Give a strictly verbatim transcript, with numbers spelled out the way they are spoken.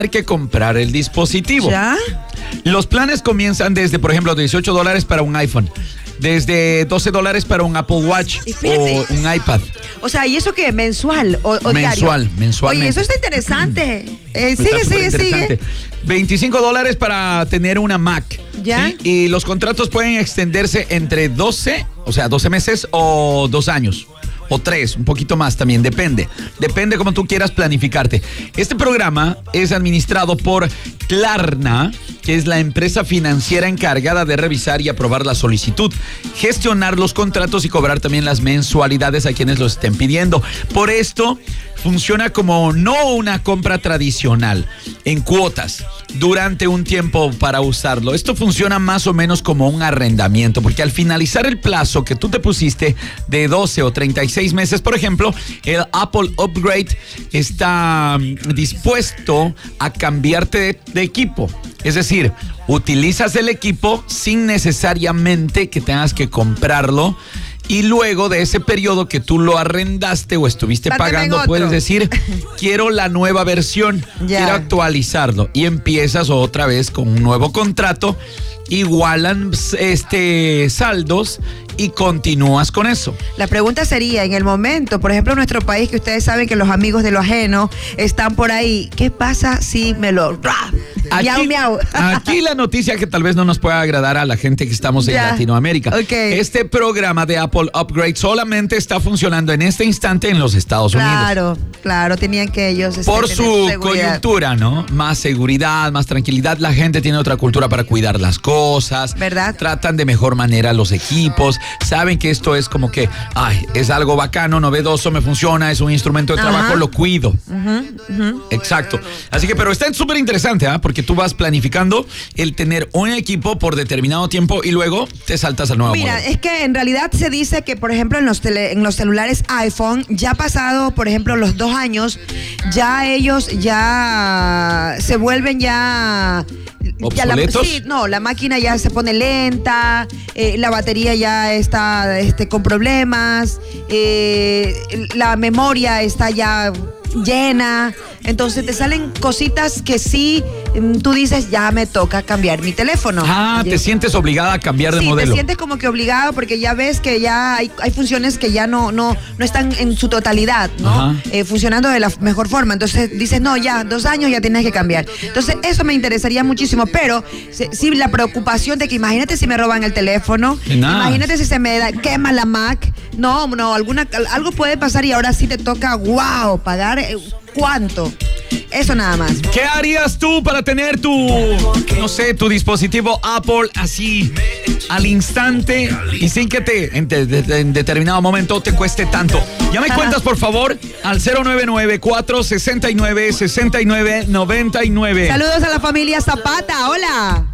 que comprar el dispositivo. ¿Ya? Los planes comienzan desde, por ejemplo, dieciocho dólares para un iPhone, desde doce dólares para un Apple Watch o un iPad. O sea, ¿y eso qué? ¿Mensual o, o mensual, diario? mensualmente. Oye, eso está interesante. Eh, sigue, está sigue, sigue. veinticinco dólares para tener una Mac. ¿Ya? ¿Sí? Y los contratos pueden extenderse entre doce, o sea, doce meses o dos años. O tres, un poquito más también, depende. Depende cómo tú quieras planificarte. Este programa es administrado por Klarna, que es la empresa financiera encargada de revisar y aprobar la solicitud, gestionar los contratos y cobrar también las mensualidades a quienes los estén pidiendo. Por esto, funciona como no una compra tradicional, en cuotas, durante un tiempo para usarlo. Esto funciona más o menos como un arrendamiento, porque al finalizar el plazo que tú te pusiste de doce o treinta y seis meses, por ejemplo, el Apple Upgrade está dispuesto a cambiarte de, de equipo. Es decir, utilizas el equipo sin necesariamente que tengas que comprarlo. Y luego de ese periodo que tú lo arrendaste o estuviste Pátame pagando, otro. puedes decir, quiero la nueva versión, Ya. quiero actualizarlo. Y empiezas otra vez con un nuevo contrato, igualan este saldos y continúas con eso. La pregunta sería, en el momento, por ejemplo, en nuestro país, que ustedes saben que los amigos de lo ajeno están por ahí, ¿qué pasa si me lo... Aquí, miau, miau. aquí la noticia que tal vez no nos pueda agradar a la gente que estamos en Ya. Latinoamérica. Okay. Este programa de Apple Upgrade solamente está funcionando en este instante en los Estados Unidos. Claro, claro, tenían que ellos... este, Por tener su seguridad. coyuntura, ¿no? Más seguridad, más tranquilidad. La gente tiene otra cultura para cuidar las cosas. ¿Verdad? Tratan de mejor manera los equipos. Saben que esto es como que, ay, es algo bacano, novedoso, me funciona, es un instrumento de Ajá. trabajo, lo cuido. Ujú, ujú. Exacto. Así que, pero está súper interesante, ¿ah? Porque tú vas planificando el tener un equipo por determinado tiempo y luego te saltas al nuevo Mira, modelo. es que en realidad se dice que, por ejemplo, en los, tele, en los celulares iPhone, ya pasado, por ejemplo, los dos años, ya ellos ya se vuelven ya... ya la, ¿Obsoletos? sí, no, la máquina ya se pone lenta, eh, la batería ya está este, con problemas, eh, la memoria está ya llena, entonces te salen cositas que sí, tú dices, ya me toca cambiar mi teléfono. Ah, te sientes obligada a cambiar de sí, modelo. te sientes como que obligado porque ya ves que ya hay, hay funciones que ya no, no, no están en su totalidad, ¿no? Eh, funcionando de la mejor forma. Entonces dices, no, ya, dos años ya tienes que cambiar. Entonces eso me interesaría muchísimo, pero sí, la preocupación de que imagínate si me roban el teléfono, imagínate si se me da, quema la Mac, no, no, alguna, algo puede pasar y ahora sí te toca, wow, pagar, eh, ¿cuánto? Eso nada más. ¿Qué harías tú para tener tu, no sé, tu dispositivo Apple así al instante y sin que te en, de, de, en determinado momento te cueste tanto? Ya me cuentas, por favor, al cero nueve nueve, cuatro seis nueve, seis nueve nueve nueve. Saludos a la familia Zapata, hola.